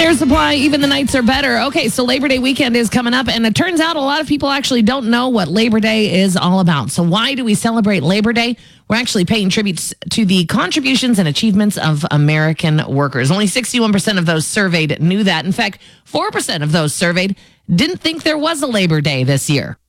Air Supply, even the nights are better. Okay, so Labor Day weekend is coming up, and it turns out a lot of people actually don't know what Labor Day is all about. So why do we celebrate Labor Day? We're actually paying tributes to the contributions and achievements of American workers. Only 61% of those surveyed knew that. In fact, 4% of those surveyed didn't think there was a Labor Day this year.